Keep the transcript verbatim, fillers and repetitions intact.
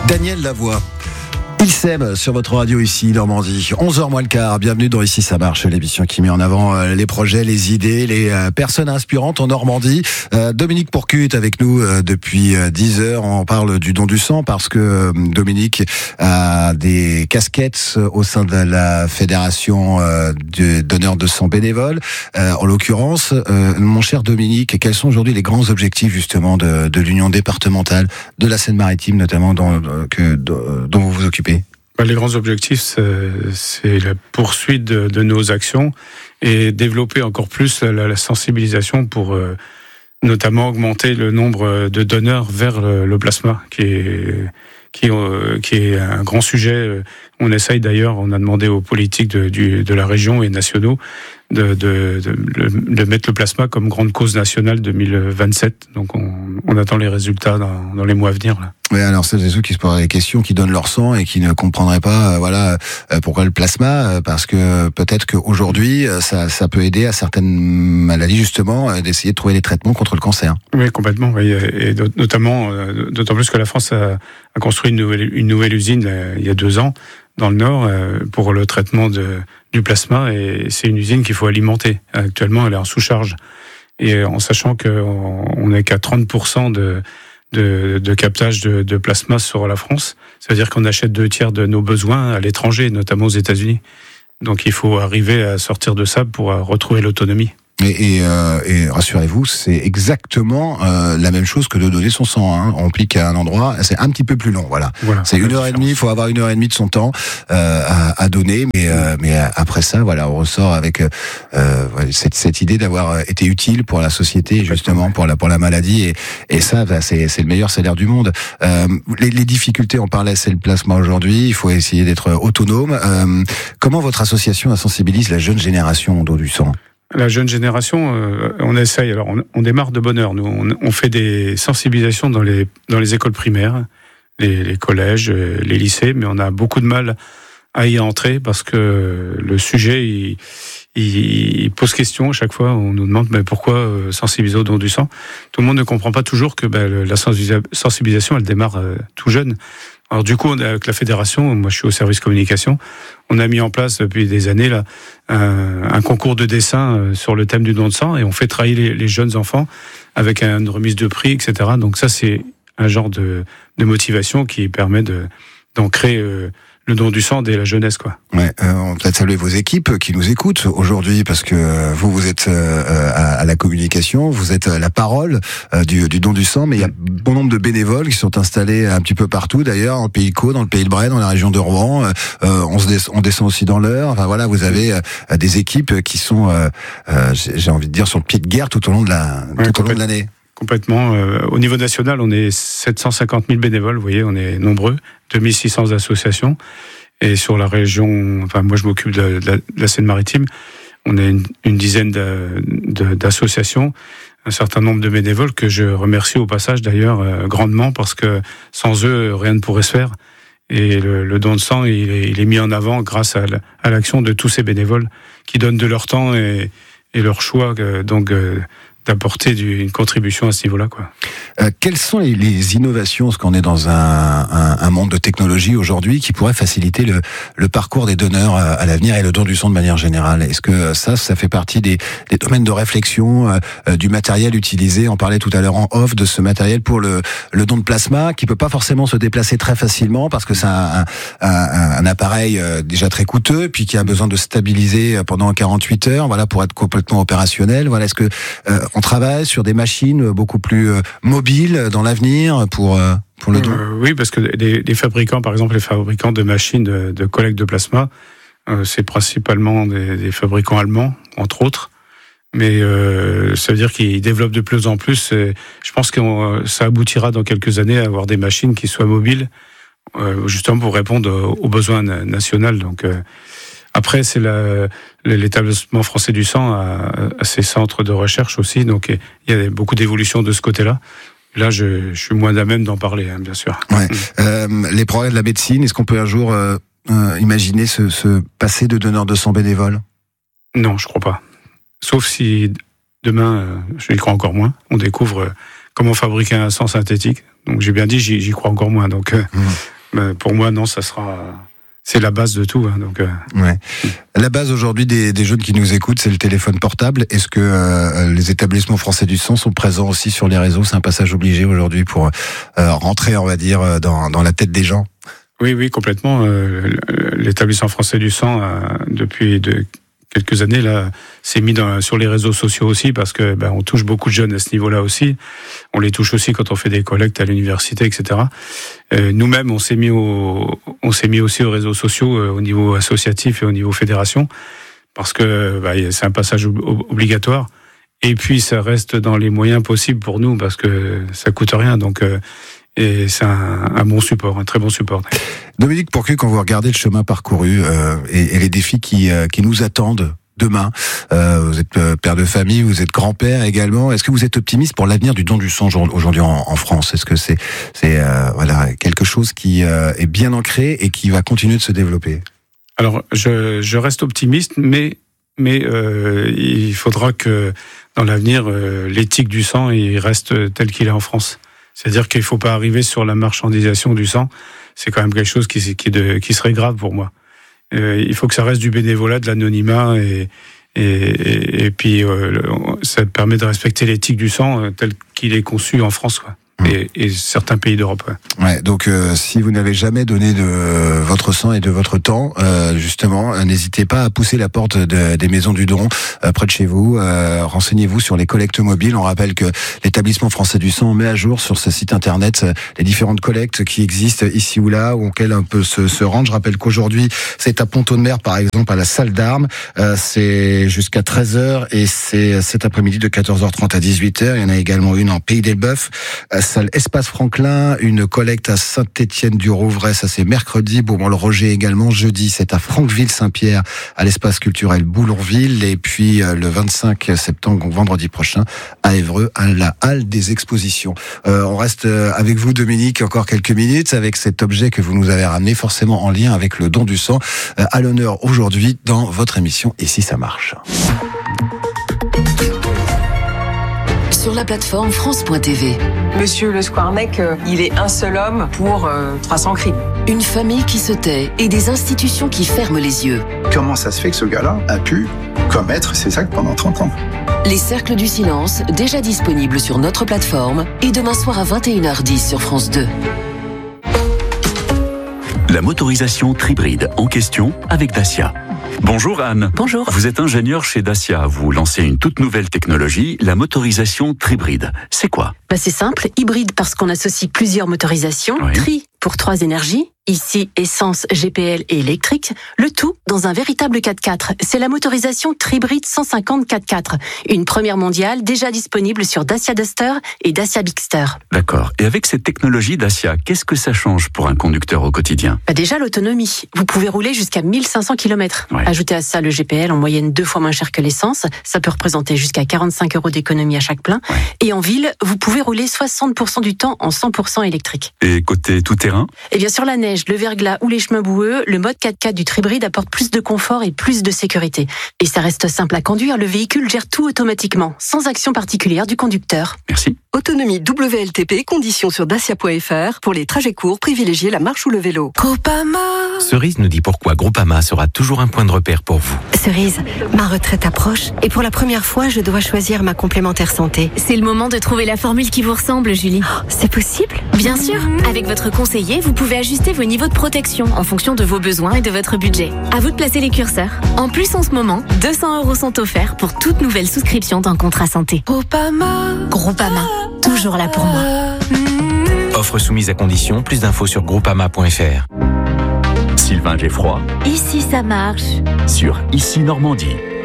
Daniel Lavoie. Il s'aime sur votre radio ici, Normandie. onze heures moins le quart. Bienvenue dans Ici ça marche, l'émission qui met en avant les projets, les idées, les personnes inspirantes en Normandie. Euh, Dominique Pourcu est avec nous euh, depuis dix heures. On parle du don du sang parce que euh, Dominique a des casquettes au sein de la fédération euh, de donneurs de sang bénévoles. Euh, en l'occurrence, euh, mon cher Dominique, quels sont aujourd'hui les grands objectifs justement de, de l'Union départementale de la Seine-Maritime, notamment dont, que, dont vous vous occupez? Les grands objectifs, c'est, c'est la poursuite de, de nos actions et développer encore plus la, la sensibilisation pour euh, notamment augmenter le nombre de donneurs vers le, le plasma, qui est, qui, euh, qui est un grand sujet. On essaye d'ailleurs, on a demandé aux politiques de, du, de la région et nationaux de, de, de, de mettre le plasma comme grande cause nationale deux mille vingt-sept. Donc on, on attend les résultats dans, dans les mois à venir, là. Oui, alors c'est ceux qui se posent des questions, qui donnent leur sang et qui ne comprendraient pas, euh, voilà, euh, pourquoi le plasma, euh, parce que peut-être qu'aujourd'hui, euh, ça, ça peut aider à certaines maladies justement euh, d'essayer de trouver des traitements contre le cancer. Oui, complètement. Oui, et notamment, euh, d'autant plus que la France a, a construit une nouvelle, une nouvelle usine euh, il y a deux ans dans le Nord euh, pour le traitement de, du plasma, et c'est une usine qu'il faut alimenter. Actuellement, elle est en sous-charge, et en sachant qu'on n'est qu'à trente pour cent de De, de captage de, de plasma sur la France. Ça veut dire qu'on achète deux tiers de nos besoins à l'étranger, notamment aux États-Unis. Donc il faut arriver à sortir de ça pour retrouver l'autonomie. Et, et, euh, et rassurez-vous, c'est exactement euh, la même chose que de donner son sang. Hein. On pique à un endroit, c'est un petit peu plus long. Voilà, voilà, c'est une heure et demie. Il faut avoir une heure et demie de son temps euh, à, à donner, mais euh, mais après ça, voilà, on ressort avec euh, cette, cette idée d'avoir été utile pour la société, justement pour la pour la maladie. Et, et ça, c'est c'est le meilleur salaire du monde. Euh, les, les difficultés, on parlait, c'est le plasma aujourd'hui. Il faut essayer d'être autonome. Euh, comment votre association sensibilise la jeune génération au don du sang? La jeune génération, euh, on essaye. Alors, on, on démarre de bonne heure. Nous, on, on fait des sensibilisations dans les dans les écoles primaires, les, les collèges, les lycées, mais on a beaucoup de mal à y entrer parce que le sujet, il, il, il pose question à chaque fois. On nous demande mais pourquoi euh, sensibiliser au don du sang. Tout le monde ne comprend pas toujours que ben, la sensibilisation, elle démarre euh, tout jeune. Alors du coup, on a, avec la fédération, moi je suis au service communication, on a mis en place depuis des années là un, un concours de dessin sur le thème du don de sang, et on fait travailler les, les jeunes enfants avec une remise de prix, et cetera. Donc ça, c'est un genre de, de motivation qui permet de d'ancrer euh, le don du sang dès la jeunesse, quoi. Ouais, euh, on peut saluer vos équipes qui nous écoutent aujourd'hui, parce que vous, vous êtes euh, à, à la communication, vous êtes la parole euh, du, du don du sang, mais il y a bon nombre de bénévoles qui sont installés un petit peu partout, d'ailleurs, dans le pays de Caux, dans le pays de Bray, dans la région de Rouen. Euh, on, se des, on descend aussi dans l'Eure. Enfin voilà, vous avez euh, des équipes qui sont, euh, euh, j'ai envie de dire, sur le pied de guerre tout au long de la, ouais, tout au long de l'année. Complètement. Euh, au niveau national, on est sept cent cinquante mille bénévoles, vous voyez, on est nombreux, deux mille six cents associations. Et sur la région, enfin moi je m'occupe de, de, la, de la Seine-Maritime, on est une, une dizaine de, de, d'associations, un certain nombre de bénévoles que je remercie au passage d'ailleurs euh, grandement, parce que sans eux, rien ne pourrait se faire. Et le, le don de sang, il est, il est mis en avant grâce à, la, à l'action de tous ces bénévoles qui donnent de leur temps et, et leur choix, euh, donc euh, d'apporter du, une contribution à ce niveau-là, quoi. Euh, quelles sont les, les innovations, parce qu'on est dans un, un, un monde de technologie aujourd'hui, qui pourrait faciliter le, le parcours des donneurs à, à l'avenir et le don du sang de manière générale? Est-ce que ça, ça fait partie des, des domaines de réflexion, euh, du matériel utilisé? On parlait tout à l'heure en off de ce matériel pour le, le don de plasma, qui peut pas forcément se déplacer très facilement parce que c'est un, un, un, un appareil euh, déjà très coûteux, puis qui a besoin de stabiliser pendant quarante-huit heures, voilà, pour être complètement opérationnel. Voilà, est-ce que euh, on travaille sur des machines beaucoup plus euh, mobiles dans l'avenir pour euh, pour le don? euh, Oui, parce que les, les fabricants, par exemple les fabricants de machines de, de collecte de plasma, euh, c'est principalement des, des fabricants allemands, entre autres. Mais euh, ça veut dire qu'ils développent de plus en plus. Et je pense que ça aboutira dans quelques années à avoir des machines qui soient mobiles, euh, justement pour répondre aux besoins nationaux. Donc euh, après, c'est la, l'établissement français du sang à, à ses centres de recherche aussi. Donc il y a beaucoup d'évolutions de ce côté-là. Là, je, je suis moins à même d'en parler, hein, bien sûr. Ouais. Euh, les progrès de la médecine, est-ce qu'on peut un jour euh, euh, imaginer ce, ce passer de donneur de sang bénévole? Non, je crois pas. Sauf si demain, euh, je y crois encore moins, on découvre euh, comment fabriquer un sang synthétique. Donc j'ai bien dit, j'y, j'y crois encore moins. Donc euh, mmh. Mais pour moi, non, ça sera... C'est la base de tout. Hein, donc, euh... ouais. La base aujourd'hui des, des jeunes qui nous écoutent, c'est le téléphone portable. Est-ce que euh, les établissements français du son sont présents aussi sur les réseaux? C'est un passage obligé aujourd'hui pour euh, rentrer, on va dire, dans, dans la tête des gens. Oui, oui, complètement. Euh, l'établissement français du sang, euh, depuis de, quelques années, là, s'est mis dans, sur les réseaux sociaux aussi, parce que ben, on touche beaucoup de jeunes à ce niveau-là aussi. On les touche aussi quand on fait des collectes à l'université, et cetera. Euh, nous-mêmes, on s'est mis au, on s'est mis aussi aux réseaux sociaux, euh, au niveau associatif et au niveau fédération, parce que ben, c'est un passage ob- obligatoire. Et puis, ça reste dans les moyens possibles pour nous, parce que ça coûte rien. Donc, euh, et c'est un, un bon support, un très bon support. Dominique Pourcu, quand vous regardez le chemin parcouru euh, et, et les défis qui, euh, qui nous attendent demain, euh, vous êtes père de famille, vous êtes grand-père également. Est-ce que vous êtes optimiste pour l'avenir du don du sang aujourd'hui en, en France? Est-ce que c'est, c'est euh, voilà quelque chose qui euh, est bien ancré et qui va continuer de se développer? Alors, je, je reste optimiste, mais mais euh, il faudra que dans l'avenir, euh, l'éthique du sang il reste tel qu'il est en France. C'est-à-dire qu'il ne faut pas arriver sur la marchandisation du sang. C'est quand même quelque chose qui, qui, de, qui serait grave pour moi. Euh, il faut que ça reste du bénévolat, de l'anonymat, et, et, et, et puis euh, ça permet de respecter l'éthique du sang euh, tel qu'il est conçu en France, quoi. Et, et certains pays d'Europe. Ouais. Ouais, donc euh, si vous n'avez jamais donné de euh, votre sang et de votre temps, euh, justement, euh, n'hésitez pas à pousser la porte de, des maisons du don euh, près de chez vous. Euh, renseignez-vous sur les collectes mobiles. On rappelle que l'établissement français du sang met à jour sur ce site internet euh, les différentes collectes qui existent ici ou là, ou auxquelles on peut se, se rendre. Je rappelle qu'aujourd'hui, c'est à Pont-Audemer, par exemple, à la salle d'armes. Euh, c'est jusqu'à treize heures et c'est cet après-midi de quatorze heures trente à dix-huit heures. Il y en a également une en Pays d'Elbeuf. Euh, salle Espace Franklin, une collecte à Saint-Étienne-du-Rouvray, ça c'est mercredi. Bourbon-le-Roger également, jeudi c'est à Franqueville-Saint-Pierre, à l'espace culturel Boulonville, et puis euh, le vingt-cinq septembre, donc vendredi prochain, à Évreux, à la halle des expositions. Euh, on reste avec vous, Dominique, encore quelques minutes, avec cet objet que vous nous avez ramené, forcément en lien avec le don du sang, euh, à l'honneur aujourd'hui dans votre émission Et si ça marche. Sur la plateforme France point T V. Monsieur Le Squarnec, euh, il est un seul homme pour euh, trois cents crimes. Une famille qui se tait et des institutions qui ferment les yeux. Comment ça se fait que ce gars-là a pu commettre ces actes pendant trente ans? Les Cercles du Silence, déjà disponibles sur notre plateforme, et demain soir à vingt et une heures dix sur France deux. La motorisation Tribride en question avec Dacia. Bonjour Anne. Bonjour. Vous êtes ingénieur chez Dacia. Vous lancez une toute nouvelle technologie, la motorisation Tribride. C'est quoi? Bah c'est simple, hybride parce qu'on associe plusieurs motorisations, Oui. tri pour trois énergies, ici essence, G P L et électrique, le tout dans un véritable quatre-quatre. C'est la motorisation Tribride cent cinquante quatre-quatre, une première mondiale déjà disponible sur Dacia Duster et Dacia Bigster. D'accord. Et avec cette technologie Dacia, qu'est-ce que ça change pour un conducteur au quotidien? Bah déjà l'autonomie, vous pouvez rouler jusqu'à mille cinq cents kilomètres. Ouais. Ajoutez à ça le G P L en moyenne deux fois moins cher que l'essence, ça peut représenter jusqu'à quarante-cinq euros d'économie à chaque plein. Ouais. Et en ville, vous pouvez rouler soixante pour cent du temps en cent pour cent électrique. Et côté tout-terrain? Et bien sur la neige, le verglas ou les chemins boueux, le mode quatre-quatre du Tribride apporte plus de confort et plus de sécurité. Et ça reste simple à conduire, le véhicule gère tout automatiquement, sans action particulière du conducteur. Merci. Autonomie W L T P, conditions sur dacia point F R. Pour les trajets courts, privilégiez la marche ou le vélo. Groupama. Cerise nous dit pourquoi Groupama sera toujours un point de repère pour vous. Cerise, ma retraite approche et pour la première fois, je dois choisir ma complémentaire santé. C'est le moment de trouver la formule qui vous ressemble, Julie. Oh, c'est possible? Bien sûr. Avec votre conseiller, vous pouvez ajuster vos niveaux de protection en fonction de vos besoins et de votre budget. À vous de placer les curseurs. En plus, en ce moment, deux cents euros sont offerts pour toute nouvelle souscription d'un contrat santé. Groupama. Groupama, toujours là pour moi. Offre soumise à condition, plus d'infos sur groupama point F R. Sylvain Geffroy Ici, ça marche. sur Ici Normandie.